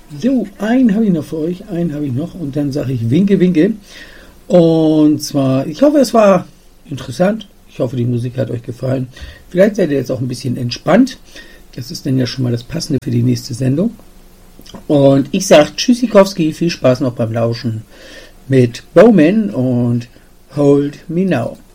So, einen habe ich noch für euch, und dann sage ich Winke, Winke. Und zwar, ich hoffe, es war interessant. Ich hoffe, die Musik hat euch gefallen. Vielleicht seid ihr jetzt auch ein bisschen entspannt. Das ist dann ja schon mal das Passende für die nächste Sendung. Und ich sage Tschüssikowski, viel Spaß noch beim Lauschen mit Bowman und Hold Me Now.